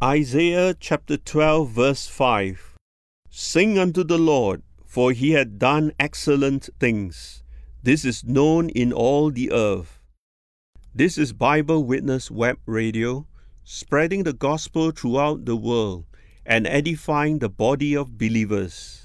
Isaiah chapter 12 verse 5. Sing unto the Lord, for he hath done excellent things. This is known in all the earth. This is Bible Witness Web Radio, spreading the gospel throughout the world and edifying the body of believers.